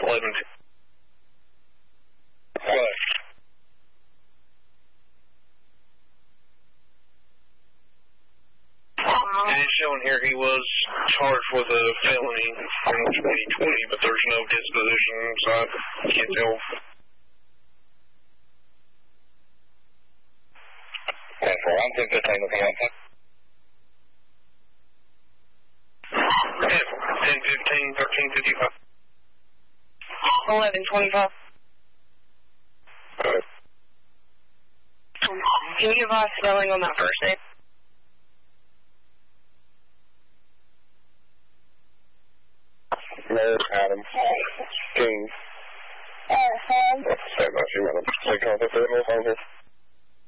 11. What? And it's showing here he was charged with a felony from 2020, but there's no disposition, so I can't tell. Okay, for 1 2 15 looking at that. 10, 15, 13, 55. 11, 25. Can you advise spelling on that first name? No, Adam. King. Stand by, she might have taken off the table.